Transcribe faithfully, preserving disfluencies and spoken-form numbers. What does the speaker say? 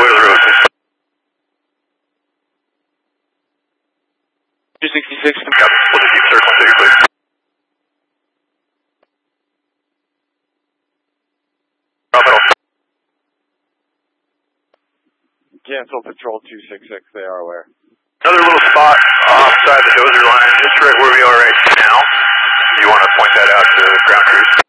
go to the road. two sixty-six. Copy. We'll just keep circling to you, please. Cancel Patrol two sixty-six, they are aware. Another little spot offside the dozer line, just right where we are right now. You want to point that out to ground crews?